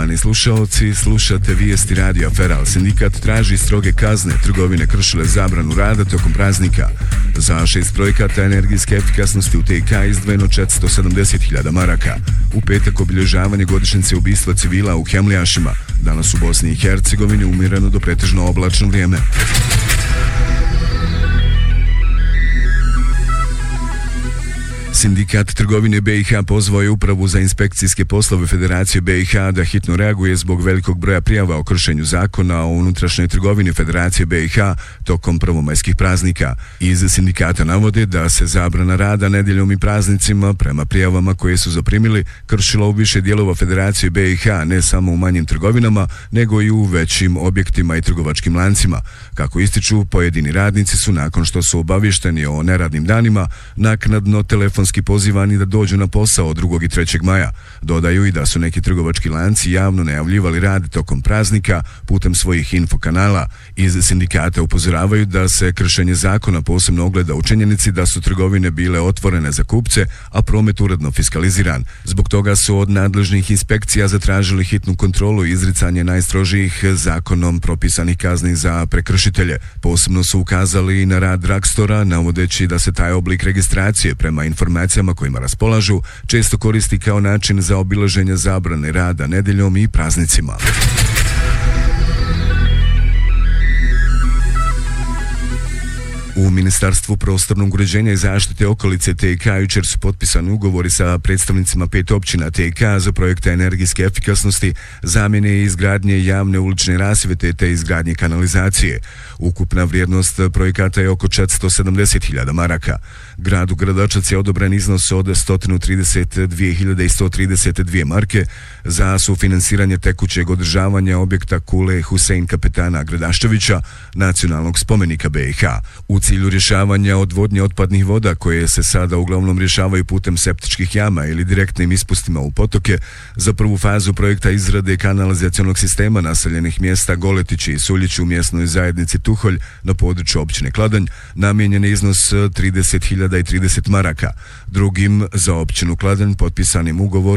Poštovani slušaoci, slušate vijesti Radio Feral. Sindikat traži stroge kazne, trgovine kršile zabranu rada tokom praznika. Za 6 projekata energijske efikasnosti u TK izdvojeno 470.000 maraka. U petak obilježavanje godišnjice ubistva civila u Hemlijašima. Danas u Bosni i Hercegovini umirano do pretežno oblačno vrijeme. Sindikat trgovine BiH pozvao je upravu za inspekcijske poslove Federacije BiH da hitno reaguje zbog velikog broja prijava o kršenju zakona o unutrašnjoj trgovini Federacije BiH tokom prvomajskih praznika. Iz sindikata navode da se zabrana rada nedjeljom i praznicima prema prijavama koje su zaprimili kršila u više dijelova Federacije BiH, ne samo u manjim trgovinama, nego i u većim objektima i trgovačkim lancima. Kako ističu, pojedini radnici su nakon što su obavješteni o neradnim danima naknadno telefonski pozivani da dođu na posao od 2. i 3. maja. Dodaju i da su neki trgovački lanci javno najavljivali rad tokom praznika putem svojih infokanala. Iz sindikata upozoravaju da se kršenje zakona posebno ogleda u činjenici da su trgovine bile otvorene za kupce, a promet uredno fiskaliziran. Zbog toga su od nadležnih inspekcija zatražili hitnu kontrolu i izricanje najstrožijih zakonom propisanih kazni za prekršitelje. Posebno su ukazali i na rad dragstora, navodeći da se taj oblik registracije prema informacijama kojima raspolažu često koristi kao način za obilaženje zabrane rada nedjeljom i praznicima. U Ministarstvu prostornog uređenja i zaštite okolice TK jučer su potpisani ugovori sa predstavnicima 5 općina TK za projekte energijske efikasnosti, zamjene i izgradnje javne ulične rasvjete te izgradnje kanalizacije. Ukupna vrijednost projekata je oko 470.000 maraka. Gradu Gradačac je odobren iznos od 132.132 marke za sufinansiranje tekućeg održavanja objekta kule Husein Kapetana Gradaščevića, nacionalnog spomenika BiH. U cilju rješavanja odvodnje otpadnih voda koje se sada uglavnom rješavaju putem septičkih jama ili direktnim ispustima u potoke, za prvu fazu projekta izrade kanalizacionog sistema naseljenih mjesta Goletići i Suljići u mjesnoj zajednici Tuholj na području općine Kladanj namijenjen je iznos 30.030 maraka. Drugim za općinu Kladanj potpisanim ugovor